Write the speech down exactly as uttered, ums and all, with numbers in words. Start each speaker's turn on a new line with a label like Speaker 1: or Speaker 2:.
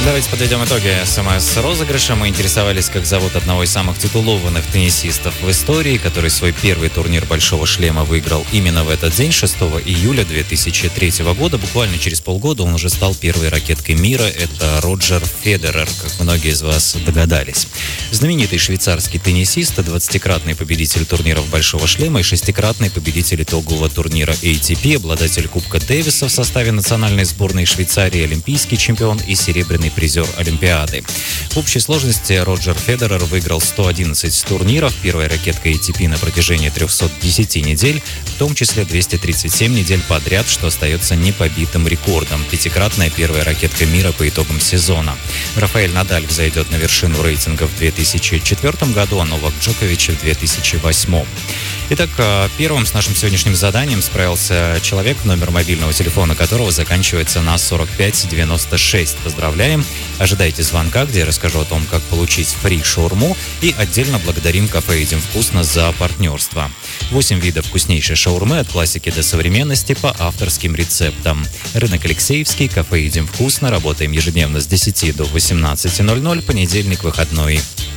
Speaker 1: Давайте подведем итоги СМС-розыгрыша. Мы интересовались, как зовут одного из самых титулованных теннисистов в истории, который свой первый турнир «Большого шлема» выиграл именно в этот день, шестого июля две тысячи третьего года. Буквально через полгода он уже стал первой ракеткой мира. Это Роджер Федерер, как многие из вас догадались. Знаменитый швейцарский теннисист, двадцатикратный победитель турниров «Большого шлема» и шестикратный победитель итогового турнира эй ти пи, обладатель Кубка Дэвиса в составе национальной сборной Швейцарии, олимпийский чемпион и серебряный призер Олимпиады. В общей сложности Роджер Федерер выиграл сто одиннадцать турниров, первая ракетка эй ти пи на протяжении трехсот десяти недель, в том числе двести тридцать семь недель подряд, что остается непобитым рекордом. Пятикратная первая ракетка мира по итогам сезона. Рафаэль Надаль взойдет на вершину рейтинга в две тысячи четвёртом году, а Новак Джокович в две тысячи восьмом. Итак, первым с нашим сегодняшним заданием справился человек, номер мобильного телефона которого заканчивается на сорок пять девяносто шесть. Поздравляем! Ожидайте звонка, где я расскажу о том, как получить фри шаурму, и отдельно благодарим кафе «Едим вкусно» за партнерство. Восемь видов вкуснейшей шаурмы от классики до современности по авторским рецептам. Рынок Алексеевский, кафе «Едим вкусно». Работаем ежедневно с десяти до восемнадцати ноль ноль, понедельник, выходной.